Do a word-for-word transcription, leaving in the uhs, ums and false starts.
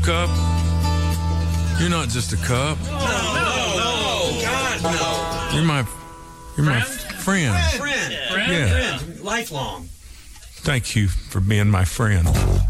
Cup, you're not just a cup. No, no, no, God, no. You're my, you're my friend. Friend, friend, Yeah. friend, lifelong. Thank you for being my friend.